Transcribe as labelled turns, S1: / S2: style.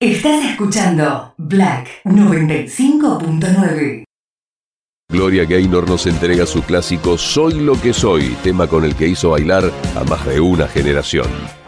S1: Estás escuchando Black 95.9.
S2: Gloria Gaynor nos entrega su clásico Soy lo que soy, tema con el que hizo bailar a más de una generación.